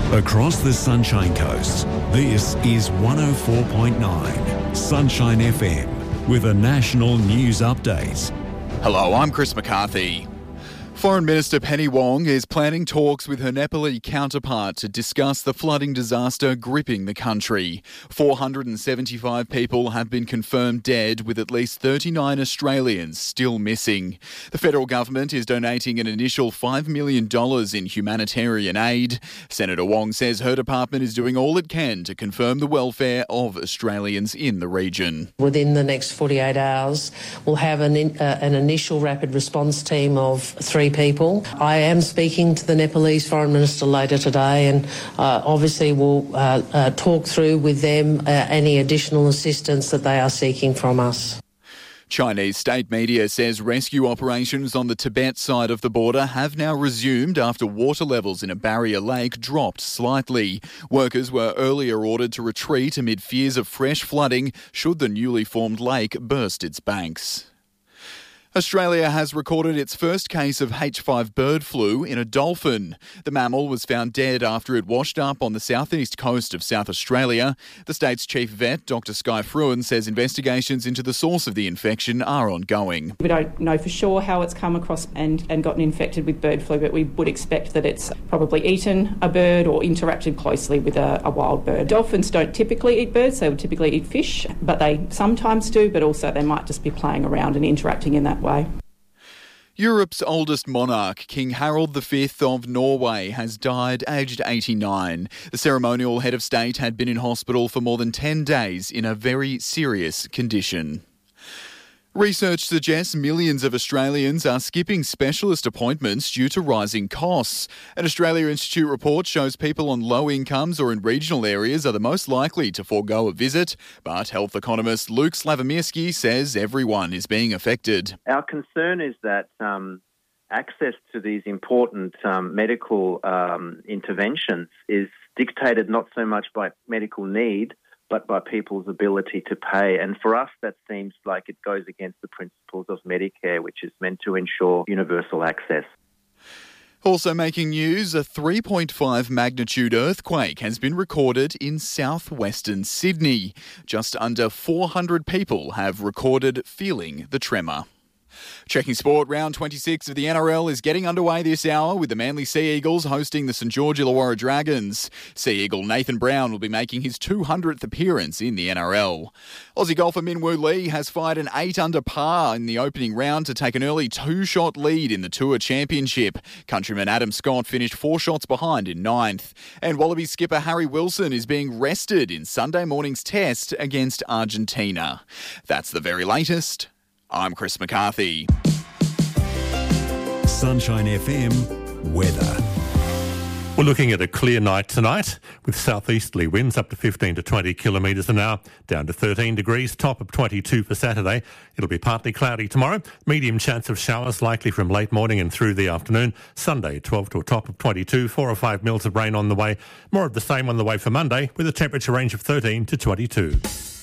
Across the Sunshine Coast, this is 104.9 Sunshine FM with a national news update. Hello, I'm Chris McCarthy. Foreign Minister Penny Wong is planning talks with her Nepali counterpart to discuss the flooding disaster gripping the country. 475 people have been confirmed dead, with at least 39 Australians still missing. The federal government is donating an initial $5 million in humanitarian aid. Senator Wong says her department is doing all it can to confirm the welfare of Australians in the region. Within the next 48 hours, we'll have an initial rapid response team of 3 people. I am speaking to the Nepalese Foreign Minister later today, and obviously we'll talk through with them any additional assistance that they are seeking from us. Chinese state media says rescue operations on the Tibet side of the border have now resumed after water levels in a barrier lake dropped slightly. Workers were earlier ordered to retreat amid fears of fresh flooding should the newly formed lake burst its banks. Australia has recorded its first case of H5 bird flu in a dolphin. The mammal was found dead after it washed up on the southeast coast of South Australia. The state's chief vet, Dr Skye Fruin, says investigations into the source of the infection are ongoing. We don't know for sure how it's come across and gotten infected with bird flu, but we would expect that it's probably eaten a bird or interacted closely with a wild bird. Dolphins don't typically eat birds, they would typically eat fish, but they sometimes do, but also they might just be playing around and interacting in that way. Europe's oldest monarch, King Harald V of Norway, has died aged 89. The ceremonial head of state had been in hospital for more than 10 days in a very serious condition. Research suggests millions of Australians are skipping specialist appointments due to rising costs. An Australia Institute report shows people on low incomes or in regional areas are the most likely to forego a visit, but health economist Luke Slavomirsky says everyone is being affected. Our concern is that access to these important medical interventions is dictated not so much by medical need, but by people's ability to pay. And for us, that seems like it goes against the principles of Medicare, which is meant to ensure universal access. Also making news, a 3.5 magnitude earthquake has been recorded in southwestern Sydney. Just under 400 people have recorded feeling the tremor. Checking sport, round 26 of the NRL is getting underway this hour with the Manly Sea Eagles hosting the St George Illawarra Dragons. Sea Eagle Nathan Brown will be making his 200th appearance in the NRL. Aussie golfer Min Woo Lee has fired an 8 under par in the opening round to take an early 2-shot lead in the Tour Championship. Countryman Adam Scott finished 4 shots behind in 9th. And Wallaby skipper Harry Wilson is being rested in Sunday morning's test against Argentina. That's the very latest. I'm Chris McCarthy. Sunshine FM weather. We're looking at a clear night tonight with southeasterly winds up to 15 to 20 kilometres an hour, down to 13 degrees, top of 22 for Saturday. It'll be partly cloudy tomorrow, medium chance of showers likely from late morning and through the afternoon. Sunday, 12 to a top of 22, 4 or 5 mils of rain on the way. More of the same on the way for Monday with a temperature range of 13 to 22.